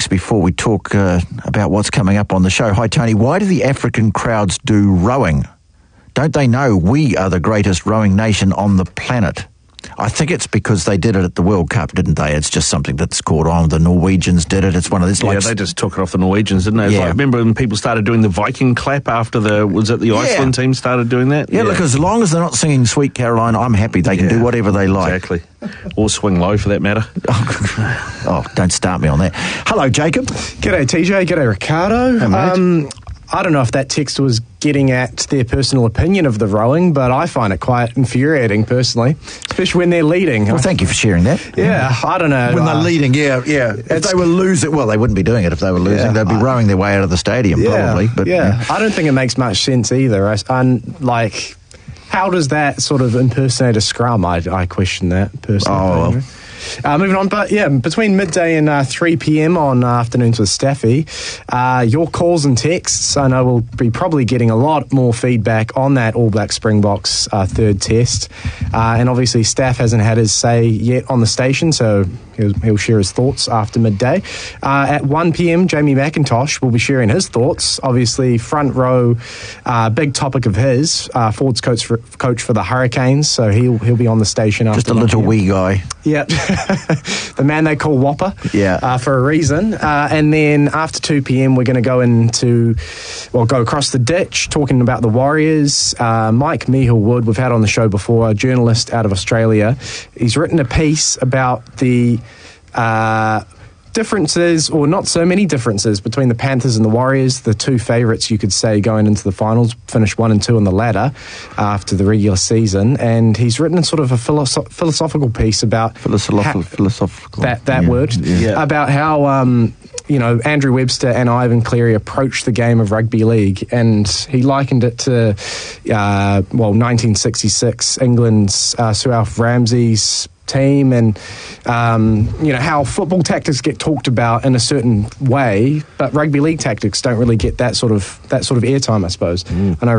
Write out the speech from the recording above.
before we talk about what's coming up on the show. Hi, Tony. Why do the African crowds do rowing? Don't they know we are the greatest rowing nation on the planet? I think it's because they did it at the World Cup, didn't they? It's just something that's caught on. The Norwegians did it. It's one of these. Yeah, they just took it off the Norwegians, didn't they? Yeah. Like, remember when people started doing the Viking clap after the Iceland team started doing that? Yeah, look, as long as they're not singing Sweet Caroline, I'm happy. They can do whatever they like. Exactly. Or swing low, for that matter. Oh, don't start me on that. Hello, Jacob. G'day, TJ. G'day, Ricardo. Hey, mate. I don't know if that text was getting at their personal opinion of the rowing, but I find it quite infuriating personally, especially when they're leading. Well, thank you for sharing that. Yeah, I don't know. When they're leading, yeah. If they were losing, well, they wouldn't be doing it if they were losing. They'd be rowing their way out of the stadium, probably. But I don't think it makes much sense either. How does that sort of impersonate a scrum? I question that personally. Moving on, but between midday and 3 p.m. on Afternoons with Staffy, your calls and texts, I know we'll be probably getting a lot more feedback on that All Black Springboks third test. And obviously Staff hasn't had his say yet on the station, so he'll share his thoughts after midday. At 1 p.m, Jamie McIntosh will be sharing his thoughts. Obviously, front row, big topic of his, forwards coach for the Hurricanes, so he'll be on the station after. Just a little wee guy. Yeah. The man they call Whopper, for a reason. And then after 2 p.m, we're going to go across the ditch, talking about the Warriors. Mike Mehill-Wood, we've had on the show before, a journalist out of Australia. He's written a piece about the differences, or not so many differences, between the Panthers and the Warriors, the two favourites, you could say, going into the finals, finished 1 and 2 on the ladder after the regular season. And he's written sort of a philosophical piece about philosophical that word, about how Andrew Webster and Ivan Cleary approached the game of rugby league, and he likened it to 1966 England's Sir Alf Ramsey's team, and how football tactics get talked about in a certain way, but rugby league tactics don't really get that sort of airtime, I suppose. I know